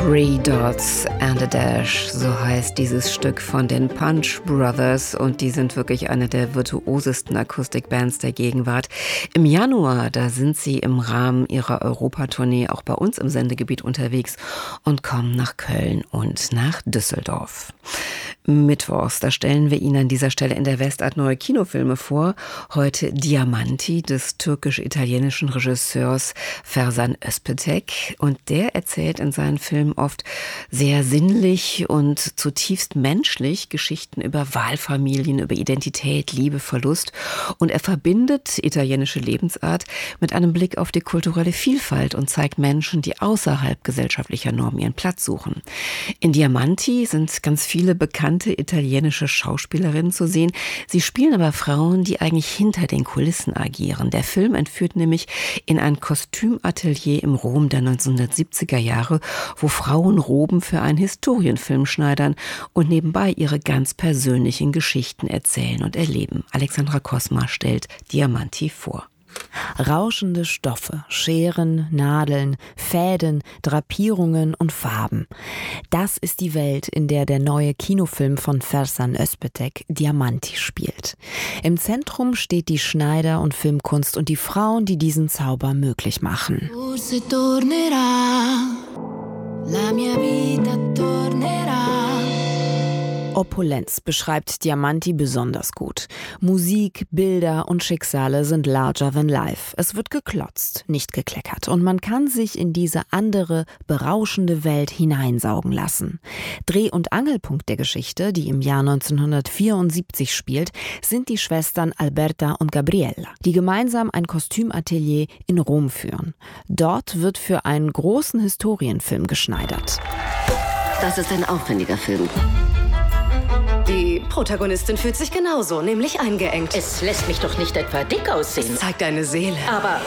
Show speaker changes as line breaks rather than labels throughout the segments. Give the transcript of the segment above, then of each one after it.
Three Dots and a Dash, so heißt dieses Stück von den Punch Brothers, und die sind wirklich eine der virtuosesten Akustikbands der Gegenwart. Im Januar, da sind sie im Rahmen ihrer Europatournee auch bei uns im Sendegebiet unterwegs und kommen nach Köln und nach Düsseldorf. Mittwochs, da stellen wir Ihnen an dieser Stelle in der Westart neue Kinofilme vor. Heute Diamanti des türkisch-italienischen Regisseurs Fersan Özpetek. Und der erzählt in seinen Filmen oft sehr sinnlich und zutiefst menschlich Geschichten über Wahlfamilien, über Identität, Liebe, Verlust. Und er verbindet italienische Lebensart mit einem Blick auf die kulturelle Vielfalt und zeigt Menschen, die außerhalb gesellschaftlicher Normen ihren Platz suchen. In Diamanti sind ganz viele bekannte italienische Schauspielerinnen zu sehen. Sie spielen aber Frauen, die eigentlich hinter den Kulissen agieren. Der Film entführt nämlich in ein Kostümatelier im Rom der 1970er Jahre, wo Frauen Roben für einen Historienfilm schneidern und nebenbei ihre ganz persönlichen Geschichten erzählen und erleben. Alexandra Kosma stellt Diamanti vor.
Rauschende Stoffe, Scheren, Nadeln, Fäden, Drapierungen und Farben. Das ist die Welt, in der der neue Kinofilm von Fersan Özpetek Diamanti spielt. Im Zentrum steht die Schneider- und Filmkunst und die Frauen, die diesen Zauber möglich machen. Opulenz beschreibt Diamanti besonders gut. Musik, Bilder und Schicksale sind larger than life. Es wird geklotzt, nicht gekleckert. Und man kann sich in diese andere, berauschende Welt hineinsaugen lassen. Dreh- und Angelpunkt der Geschichte, die im Jahr 1974 spielt, sind die Schwestern Alberta und Gabriella, die gemeinsam ein Kostümatelier in Rom führen. Dort wird für einen großen Historienfilm geschneidert.
Das ist ein aufwendiger Film. Die Protagonistin fühlt sich genauso, nämlich eingeengt.
Es lässt mich doch nicht etwa dick aussehen.
Es zeigt deine Seele.
Aber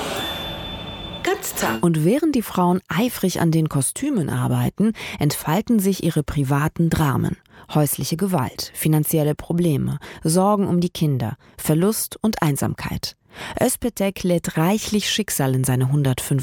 ganz zart.
Und während die Frauen eifrig an den Kostümen arbeiten, entfalten sich ihre privaten Dramen. Häusliche Gewalt, finanzielle Probleme, Sorgen um die Kinder, Verlust und Einsamkeit. Özpetek lädt reichlich Schicksal in seine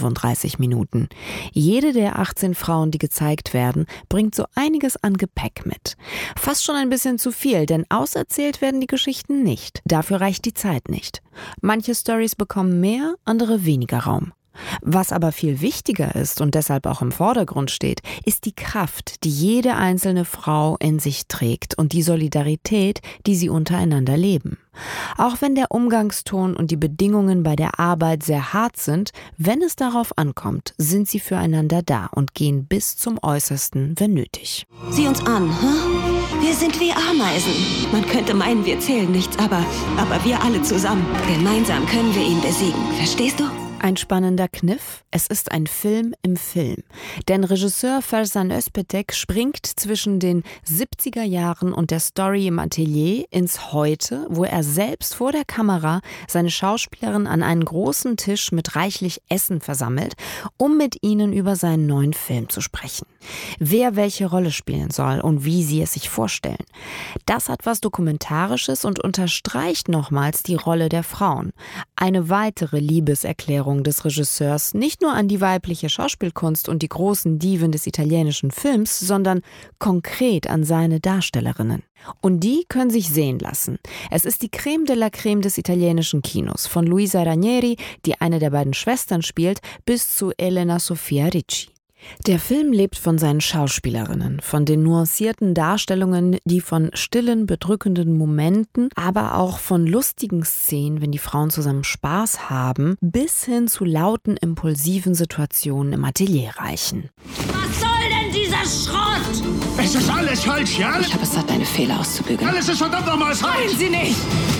135 Minuten. Jede der 18 Frauen, die gezeigt werden, bringt so einiges an Gepäck mit. Fast schon ein bisschen zu viel, denn auserzählt werden die Geschichten nicht. Dafür reicht die Zeit nicht. Manche Storys bekommen mehr, andere weniger Raum. Was aber viel wichtiger ist und deshalb auch im Vordergrund steht, ist die Kraft, die jede einzelne Frau in sich trägt und die Solidarität, die sie untereinander leben. Auch wenn der Umgangston und die Bedingungen bei der Arbeit sehr hart sind, wenn es darauf ankommt, sind sie füreinander da und gehen bis zum Äußersten, wenn nötig.
Sieh uns an, hm? Wir sind wie Ameisen. Man könnte meinen, wir zählen nichts, aber wir alle zusammen. Gemeinsam können wir ihn besiegen, verstehst du?
Ein spannender Kniff, es ist ein Film im Film. Denn Regisseur Fersan Özpetek springt zwischen den 70er Jahren und der Story im Atelier ins Heute, wo er selbst vor der Kamera seine Schauspielerin an einen großen Tisch mit reichlich Essen versammelt, um mit ihnen über seinen neuen Film zu sprechen. Wer welche Rolle spielen soll und wie sie es sich vorstellen. Das hat was Dokumentarisches und unterstreicht nochmals die Rolle der Frauen. Eine weitere Liebeserklärung des Regisseurs nicht nur an die weibliche Schauspielkunst und die großen Diven des italienischen Films, sondern konkret an seine Darstellerinnen. Und die können sich sehen lassen. Es ist die Creme de la Creme des italienischen Kinos, von Luisa Ranieri, die eine der beiden Schwestern spielt, bis zu Elena Sofia Ricci. Der Film lebt von seinen Schauspielerinnen, von den nuancierten Darstellungen, die von stillen, bedrückenden Momenten, aber auch von lustigen Szenen, wenn die Frauen zusammen Spaß haben, bis hin zu lauten, impulsiven Situationen im Atelier reichen.
Was soll denn dieser Schrott?
Es ist alles falsch, ja?
Ich habe es satt, deine Fehler auszubügeln.
Alles ist verdammt nochmal falsch!
Sie nicht!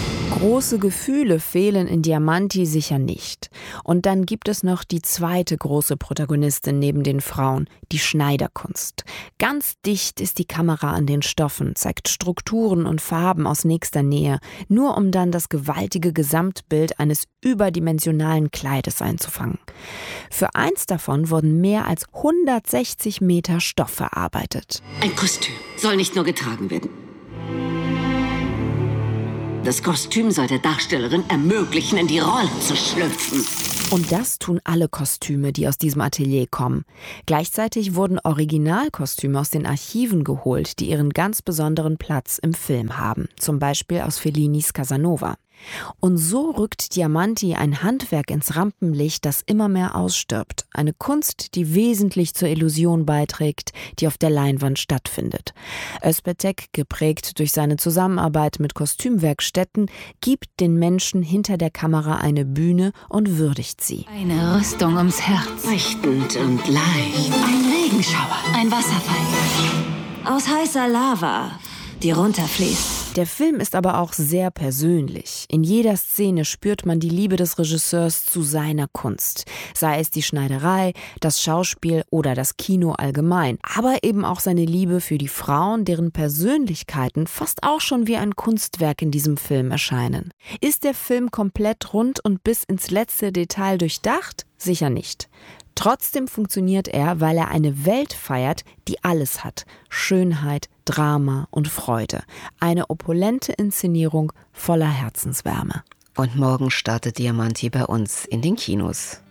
Große Gefühle fehlen in Diamanti sicher nicht. Und dann gibt es noch die zweite große Protagonistin neben den Frauen, die Schneiderkunst. Ganz dicht ist die Kamera an den Stoffen, zeigt Strukturen und Farben aus nächster Nähe, nur um dann das gewaltige Gesamtbild eines überdimensionalen Kleides einzufangen. Für eins davon wurden mehr als 160 Meter Stoff verarbeitet.
Ein Kostüm soll nicht nur getragen werden. Das Kostüm soll der Darstellerin ermöglichen, in die Rolle zu schlüpfen.
Und das tun alle Kostüme, die aus diesem Atelier kommen. Gleichzeitig wurden Originalkostüme aus den Archiven geholt, die ihren ganz besonderen Platz im Film haben. Zum Beispiel aus Fellinis Casanova. Und so rückt Diamanti ein Handwerk ins Rampenlicht, das immer mehr ausstirbt. Eine Kunst, die wesentlich zur Illusion beiträgt, die auf der Leinwand stattfindet. Özpetek, geprägt durch seine Zusammenarbeit mit Kostümwerkstätten, gibt den Menschen hinter der Kamera eine Bühne und würdigt sie.
Eine Rüstung ums Herz.
Leuchtend und leicht. Ein Regenschauer.
Ein Wasserfall.
Aus heißer Lava, die runterfließt.
Der Film ist aber auch sehr persönlich. In jeder Szene spürt man die Liebe des Regisseurs zu seiner Kunst. Sei es die Schneiderei, das Schauspiel oder das Kino allgemein. Aber eben auch seine Liebe für die Frauen, deren Persönlichkeiten fast auch schon wie ein Kunstwerk in diesem Film erscheinen. Ist der Film komplett rund und bis ins letzte Detail durchdacht? Sicher nicht. Trotzdem funktioniert er, weil er eine Welt feiert, die alles hat. Schönheit, Drama und Freude. Eine opulente Inszenierung voller Herzenswärme.
Und morgen startet Diamanti bei uns in den Kinos.